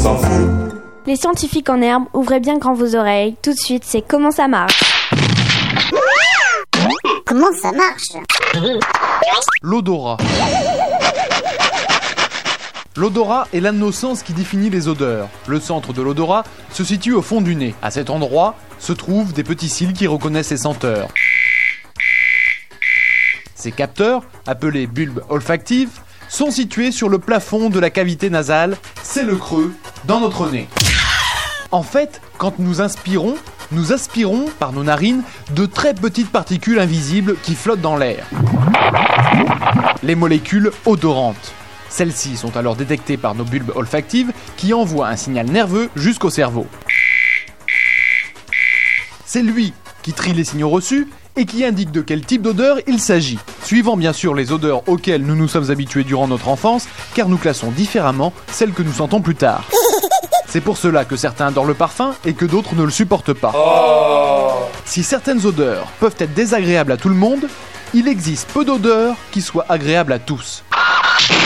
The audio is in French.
s'en fout. Les scientifiques en herbe, ouvrez bien grand vos oreilles. Tout de suite, c'est Comment ça marche. Comment ça marche? L'odorat. L'odorat est l'un de nos sens qui définit les odeurs. Le centre de l'odorat se situe au fond du nez. À cet endroit se trouvent des petits cils qui reconnaissent les senteurs. Ces capteurs, appelés bulbes olfactifs, sont situés sur le plafond de la cavité nasale, c'est le creux, dans notre nez. En fait, quand nous inspirons, nous aspirons par nos narines de très petites particules invisibles qui flottent dans l'air. Les molécules odorantes. Celles-ci sont alors détectées par nos bulbes olfactives qui envoient un signal nerveux jusqu'au cerveau. C'est lui qui trie les signaux reçus et qui indique de quel type d'odeur il s'agit, suivant bien sûr les odeurs auxquelles nous nous sommes habitués durant notre enfance, car nous classons différemment celles que nous sentons plus tard. C'est pour cela que certains adorent le parfum et que d'autres ne le supportent pas. Si certaines odeurs peuvent être désagréables à tout le monde, il existe peu d'odeurs qui soient agréables à tous.